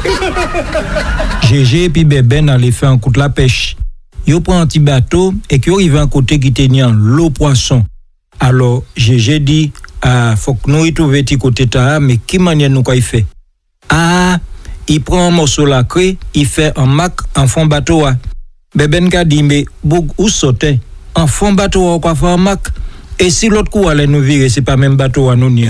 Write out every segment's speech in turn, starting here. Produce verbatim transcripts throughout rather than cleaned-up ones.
Gégé puis Beben allait faire un coup de la pêche. Yo prend un petit bateau et qui arrive un côté qui tenait l'eau poisson. Alors Gégé dit ah faut que nous y trouver petit côté ta mais qui manière nous quoi il fait. Ah, il prend un morceau lacré, il fait un mac en fond bateau. Beben ka dit mais boug où sauter en fond bateau quoi faire un mac et si l'autre coup allait nous virer c'est pas même bateau à nous ni.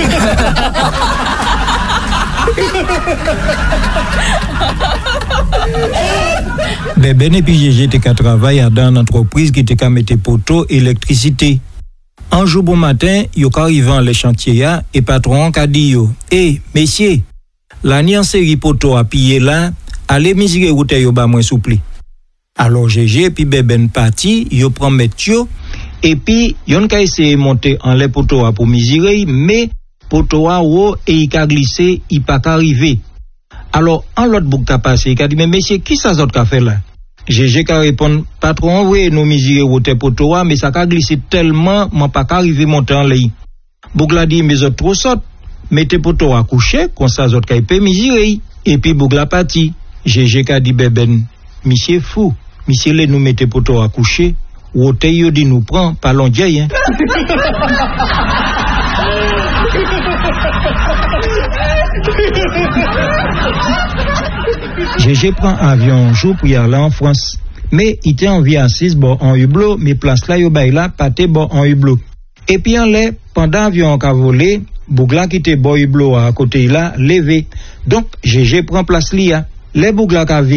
Beben et puis Gégé était qu'à travailler dans une entreprise qui était qu'à mettre poteau électricité. Un jour bon matin, yo arrivant les chantiers et patron qu'a dit yo, "Eh, messieurs, la ni en série poteau à piller là, allez misère route yo ba moins souple." Alors Gégé puis Beben parti, yo prend mettre et puis yon ka essayer monter en les poteau pour misère mais poteau a haut et il a glissé, il pas arrivé. Alors en l'autre bouc ka passé, il a dit "Mais messieurs, qui ça zot ka fait là?" Gégé ka répond "Patron, oui, nous misère route poteau mais ça ka glissé tellement, moi pas arrivé monter en lay." Bouc la dit "Mais autres trop saute, mettez poteau à coucher, comme ça zot ka peut misère." Et puis bouc la parti. Gégé ka dit Beben, "Monsieur fou, monsieur les nous mettez poteau à coucher, route yo dit nous prend pas long dieu hein." Gégé prend avion un jour pour y aller en France. Mais il était en vie assise bon en hublot, mais place là yo bay là paté bon en hublot. Et puis en l'air, pendant avion qu'a volé, Bougla qui était bon hublot à côté là, levé. Donc Gégé prend place là. Les Bougla qu'a